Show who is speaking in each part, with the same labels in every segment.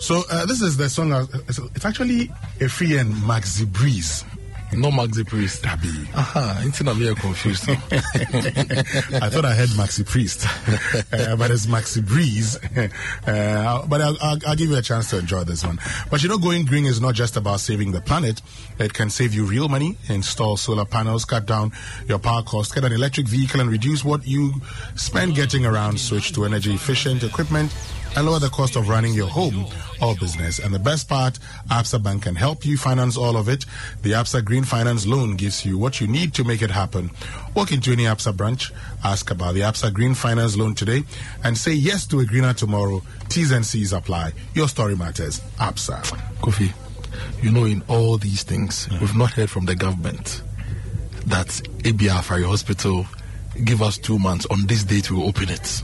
Speaker 1: So this is the song. It's actually a free and Maxi Breeze.
Speaker 2: No Maxi Priest. It's not very confused.
Speaker 1: I thought I heard Maxi Priest, but it's Maxi Breeze. But I'll give you a chance to enjoy this one. But going green is not just about saving the planet. It can save you real money. Install solar panels, cut down your power costs, get an electric vehicle, and reduce what you spend getting around. Switch to energy efficient equipment and lower the cost of running your home or business. And the best part, Absa Bank can help you finance all of it. The Absa Green Finance Loan gives you what you need to make it happen. Walk into any Absa branch, ask about the Absa Green Finance Loan today, and say yes to a greener tomorrow. T's and C's apply. Your story matters. Absa.
Speaker 2: Kofi, in all these things, we've not heard from the government that ABR for your hospital give us 2 months. On this date, we will open it.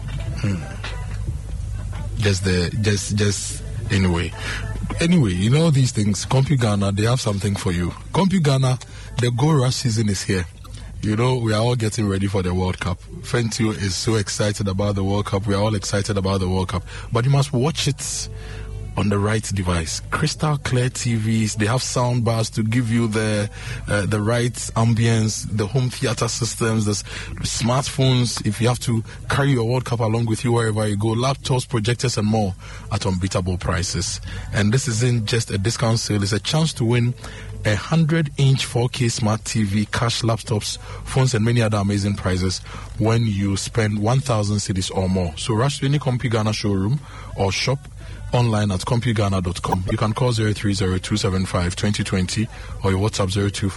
Speaker 2: Anyway, these things, CompuGhana, they have something for you. CompuGhana, the Gold Rush season is here. We are all getting ready for the World Cup. Fentio is so excited about the World Cup. We are all excited about the World Cup. But you must watch it on the right device. Crystal clear TVs, they have sound bars to give you the right ambience, the home theater systems, the smartphones, if you have to carry your World Cup along with you wherever you go, laptops, projectors and more at unbeatable prices. And this isn't just a discount sale, it's a chance to win a 100-inch 4K smart TV, cash, laptops, phones and many other amazing prizes when you spend 1,000 cedis or more. So rush to any CompuGhana showroom or shop online at CompuGhana.com. You can call 030-275-2020 or your WhatsApp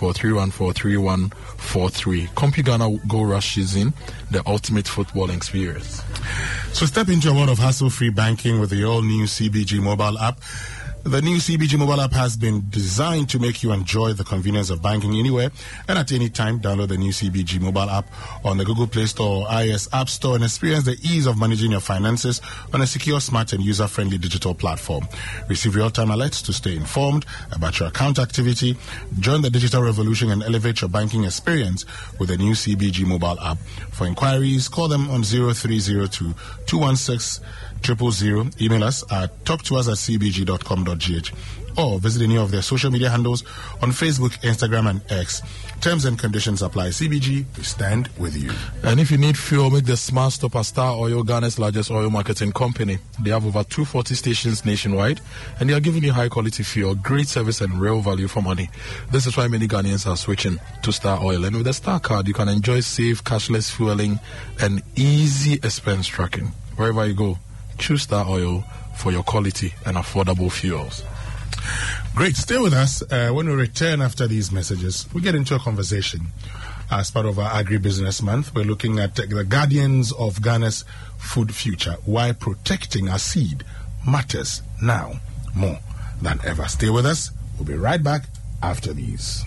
Speaker 2: 024-314-3143. CompuGhana Go Rush is in the ultimate football experience.
Speaker 1: So step into a world of hassle-free banking with the all-new CBG mobile app. The new CBG mobile app has been designed to make you enjoy the convenience of banking anywhere and at any time. Download the new CBG mobile app on the Google Play Store or iOS App Store and experience the ease of managing your finances on a secure, smart and user-friendly digital platform. Receive real-time alerts to stay informed about your account activity. Join the digital revolution and elevate your banking experience with the new CBG mobile app. For inquiries, call them on 0302-216-000. Email us at talktous@cbg.com.gh or visit any of their social media handles on Facebook, Instagram and X. Terms and conditions apply. CBG, we stand with you.
Speaker 2: And if you need fuel, make the Smart Stop at Star Oil, Ghana's largest oil marketing company. They have over 240 stations nationwide and they are giving you high quality fuel, great service and real value for money. This is why many Ghanaians are switching to Star Oil. And with the Star card, you can enjoy safe, cashless fueling and easy expense tracking. Wherever you go, choose Star Oil for your quality and affordable fuels.
Speaker 1: Great. Stay with us. When we return after these messages, we get into a conversation. As part of our Agribusiness Month, we're looking at the guardians of Ghana's food future, why protecting our seed matters now more than ever. Stay with us. We'll be right back after these.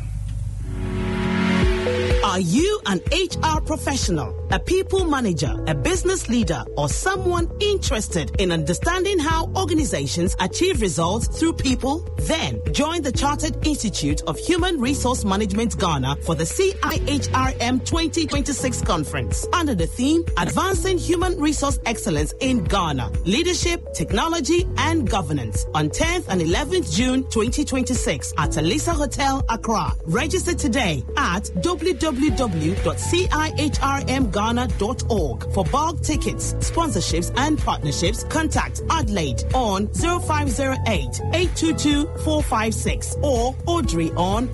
Speaker 3: Are you an HR professional, a people manager, a business leader, or someone interested in understanding how organizations achieve results through people? Then join the Chartered Institute of Human Resource Management Ghana for the CIHRM 2026 conference under the theme Advancing Human Resource Excellence in Ghana, Leadership, Technology, and Governance on 10th and 11th June 2026 at Alisa Hotel, Accra. Register today at www.cihrmghana.org. For bulk tickets, sponsorships, and partnerships, contact Adelaide on 0508-822-456 or Audrey on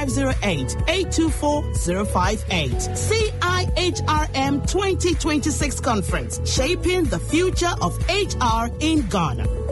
Speaker 3: 0508-824-058. CIHRM 2026 Conference, Shaping the Future of HR in Ghana.